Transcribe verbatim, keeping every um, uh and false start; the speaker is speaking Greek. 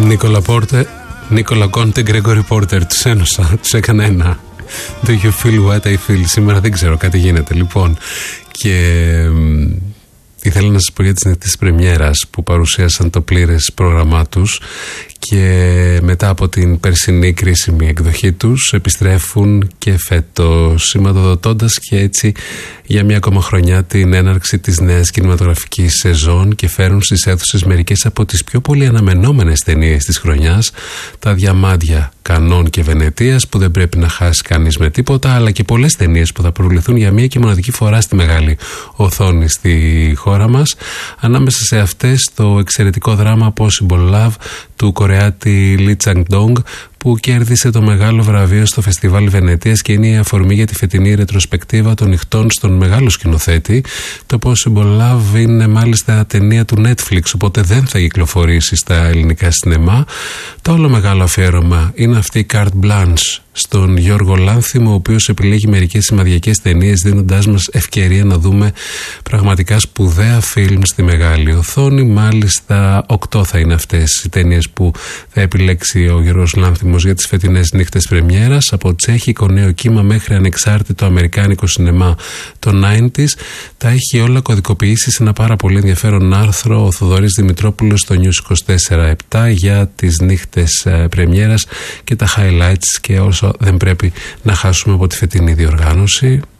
Νίκολα Πόρτερ, Νίκολα Κόντε, Γκρέγκορι Πόρτερ. Τους ένωσα, τους έκανα ένα. Do you feel what I feel? Σήμερα δεν ξέρω, κάτι γίνεται. Λοιπόν, και ήθελα να σας πω για τις νύχτες της πρεμιέρας που παρουσίασαν το πλήρες πρόγραμμά τους και μετά από την περσινή κρίσιμη εκδοχή τους επιστρέφουν και φέτος, σηματοδοτώντας και έτσι για μια ακόμα χρονιά την έναρξη της νέας κινηματογραφικής σεζόν και φέρουν στις αίθουσες μερικές από τις πιο πολύ αναμενόμενες ταινίες της χρονιάς, τα διαμάντια Κανών και Βενετίας που δεν πρέπει να χάσει κανείς με τίποτα, αλλά και πολλές ταινίες που θα προβληθούν για μια και μοναδική φορά στη μεγάλη οθόνη στη χώρα μας. Ανάμεσα σε αυτές το εξαιρετικό δράμα Possible Love του Κορεάτη Λι Τσανγκ-ντόγκ που κέρδισε το μεγάλο βραβείο στο Φεστιβάλ Βενετίας και είναι η αφορμή για τη φετινή ρετροσπεκτίβα των νυχτών στον μεγάλο σκηνοθέτη. Το Possible Love είναι μάλιστα ταινία του Netflix, οπότε δεν θα κυκλοφορήσει στα ελληνικά σινεμά. Το άλλο μεγάλο αφιέρωμα είναι αυτή η Carte Blanche στον Γιώργο Λάνθιμο, ο οποίος επιλέγει μερικές σημαδιακές ταινίες, δίνοντάς μας ευκαιρία να δούμε πραγματικά σπουδαία φιλμ στη μεγάλη οθόνη. Μάλιστα, οκτώ θα είναι αυτές οι ταινίες που θα επιλέξει ο Γιώργος Λάνθιμος για τις φετινές νύχτες πρεμιέρας, από τσέχικο νέο κύμα μέχρι ανεξάρτητο αμερικάνικο σινεμά των ενενήντα. Τα έχει όλα κωδικοποιήσει σε ένα πάρα πολύ ενδιαφέρον άρθρο ο Θοδωρής Δημητρόπουλος στο News είκοσι τέσσερα επτά για τις νύχτες πρεμιέρας και τα highlights και όσο δεν πρέπει να χάσουμε από τη φετινή διοργάνωση.